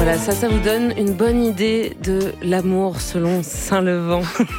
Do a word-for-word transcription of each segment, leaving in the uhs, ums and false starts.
Voilà, ça, ça vous donne une bonne idée de l'amour selon Saint-Levant.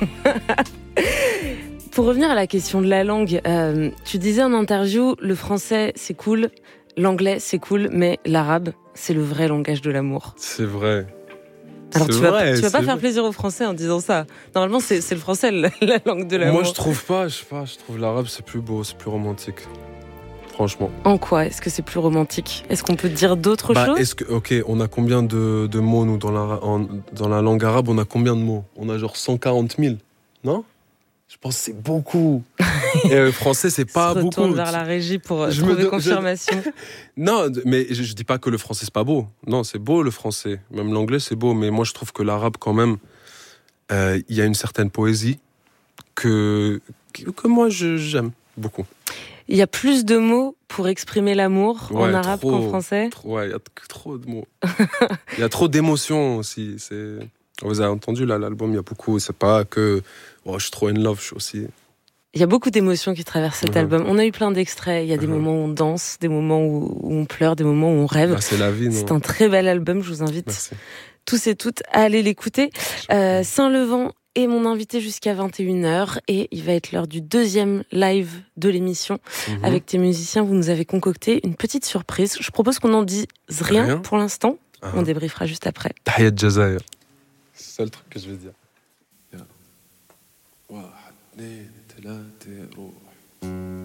Pour revenir à la question de la langue, euh, tu disais en interview, le français c'est cool, l'anglais c'est cool, mais l'arabe c'est le vrai langage de l'amour. C'est vrai. Alors c'est tu vas, vrai, tu vas pas c'est faire vrai. plaisir aux Français en disant ça. Normalement c'est, c'est le français la, la langue de l'amour. Moi je trouve pas, je sais pas, je trouve l'arabe c'est plus beau, c'est plus romantique. Franchement. En quoi est-ce que c'est plus romantique ? Est-ce qu'on peut dire d'autres bah, choses ? est-ce que, ok, on a combien de, de mots nous dans la, en, dans la langue arabe? On a combien de mots? On a genre cent quarante mille, non? Je pense que c'est beaucoup. Et le français, c'est pas se beaucoup. retourne vers la régie pour Je trouver me do- confirmation. je- Non, mais je, je dis pas que le français c'est pas beau. Non, c'est beau le français. Même l'anglais c'est beau, mais moi je trouve que l'arabe quand même, il euh, y a une certaine poésie que que, que moi je, j'aime beaucoup. Il y a plus de mots pour exprimer l'amour Ouais, en arabe trop, qu'en français. trop, ouais, il y a t- trop de mots. Il y a trop d'émotions aussi. C'est... Vous avez entendu là, l'album, il y a beaucoup. C'est pas que oh, je suis trop in love, je suis aussi. Il y a beaucoup d'émotions qui traversent cet Mhm. album. On a eu plein d'extraits. Il y a des Mhm. moments où on danse, des moments où, où on pleure, des moments où on rêve. Bah, c'est la vie, non? C'est un très bel album. Je vous invite Merci. tous et toutes à aller l'écouter. Euh, Saint-Levant est mon invité jusqu'à vingt et une heures et il va être l'heure du deuxième live de l'émission. Mhm. Avec tes musiciens, vous nous avez concocté une petite surprise. Je propose qu'on n'en dise rien, Rien pour l'instant. Ah. On débriefera juste après. Tahiyat Jazair. C'est ça le truc que je veux dire. واحد اثنين ثلاثة روح